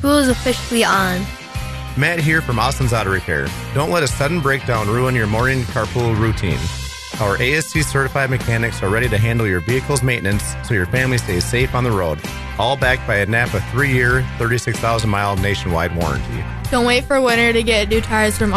School is officially on. Matt here from Awesome's Auto Repair. Don't let a sudden breakdown ruin your morning carpool routine. Our ASC certified mechanics are ready to handle your vehicle's maintenance so your family stays safe on the road. All backed by a NAPA 3-year, 36,000-mile nationwide warranty. Don't wait for winter to get new tires from